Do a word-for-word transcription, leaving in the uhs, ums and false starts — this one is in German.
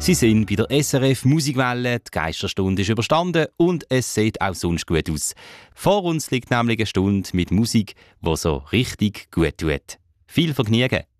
Sie sind bei der S R F Musikwelle, die Geisterstunde ist überstanden und es sieht auch sonst gut aus. Vor uns liegt nämlich eine Stunde mit Musik, die so richtig gut tut. Viel Vergnügen!